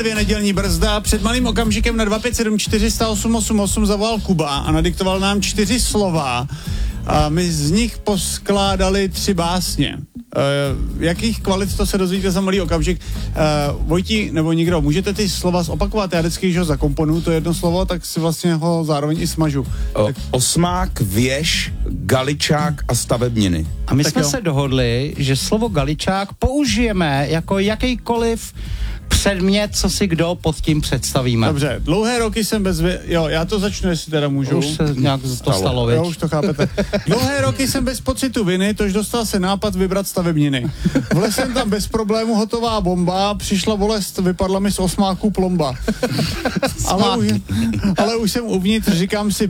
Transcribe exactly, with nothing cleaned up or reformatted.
dvě nedělní brzda. Před malým okamžikem na dva pět sedm čtyři nula osm osm osm zavolal Kuba a nadiktoval nám čtyři slova. A my z nich poskládali tři básně. Uh, jakých kvalit to se dozvíte za malý okamžik? Uh, Vojti, nebo někdo, můžete ty slova zopakovat? Já vždycky, když ho zakomponuju, to jedno slovo, tak si vlastně ho zároveň i smažu. O, tak... Osmák, věž, galičák a stavebniny. A my tak jsme jo. se dohodli, že slovo galičák použijeme jako jakýkoliv předmět, co si kdo pod tím představíme. Dobře, dlouhé roky jsem bez... Vě... Jo, já to začnu, jestli teda můžu. Už se nějak to stalo, stalo jo, už to chápete. Dlouhé roky jsem bez pocitu viny, tož dostal se nápad vybrat stavebniny. Vlez jsem tam bez problému, hotová bomba, přišla bolest, vypadla mi z osmáku plomba. ale, už, ale už jsem uvnitř, říkám si,